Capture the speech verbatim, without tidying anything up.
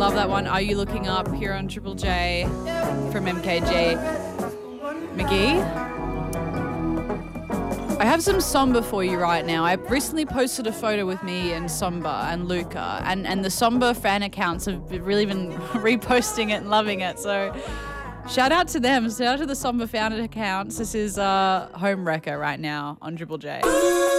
love that one. Are You Looking Up here on Triple J from M K G McGee. I have some Somber for you right now. I recently posted a photo with me and Somber and Luca, and, and the Somber fan accounts have really been reposting it and loving it. So shout out to them. Shout out to the Somber fan accounts. This is uh, Home Wrecker right now on Triple J.